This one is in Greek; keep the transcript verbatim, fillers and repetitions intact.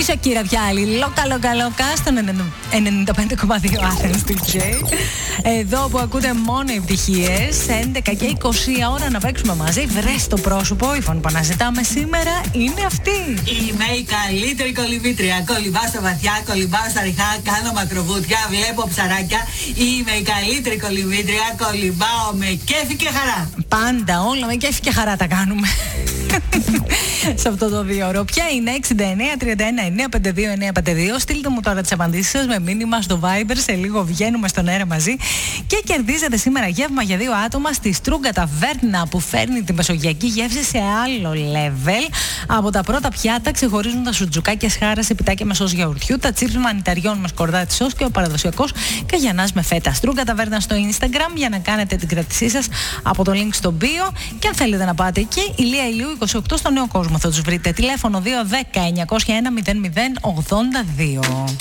Σακύρα Βιάλη, λόκα λόκα λόκα στον ενενήντα πέντε κόμμα δύο Athens ντι τζέι. Εδώ που ακούτε μόνο ευτυχίες, έντεκα και είκοσι ώρα να παίξουμε μαζί. Βρες το πρόσωπο, η φωνή που αναζητάμε σήμερα είναι αυτή. Είμαι η καλύτερη κολυμβήτρια. Κολυμπάω στα βαθιά, κολυμπάω στα ριχά, κάνω μακροβούτια, βλέπω ψαράκια. Είμαι η καλύτερη κολυμβήτρια, κολυμπάω με κέφι και χαρά. Πάντα όλα με κέφι και χαρά τα κάνουμε. Σε αυτό το δύο ώρο. Ποια είναι? Εξήντα εννέα τριάντα ένα εννέα πενήντα δύο εννέα πενήντα δύο. Στείλτε μου τώρα τις απαντήσεις σας με μήνυμα στο Viber. Σε λίγο βγαίνουμε στον αέρα μαζί. Και κερδίζετε σήμερα γεύμα για δύο άτομα στη Στρούγκα Ταβέρνα, που φέρνει την μεσογειακή γεύση σε άλλο level. Από τα πρώτα πιάτα ξεχωρίζουν τα σουτζουκάκια σχάρα σε πιτάκια με σως γιαουρτιού, τα τσίπς μανιταριών με σκορδάτι σως και ο παραδοσιακός καγιανάς με φέτα. Στρούγκα Ταβέρνα στο Instagram για να κάνετε την κράτησή σας από το link στο bio. Και αν θέλετε να πάτε εκεί, Ηλία Ηλίου είκοσι οκτώ στο Νέο Κόσμο θα τους βρείτε. Τηλέφωνο δύο ένα μηδέν εννιά μηδέν ένα μηδέν ογδόντα δύο.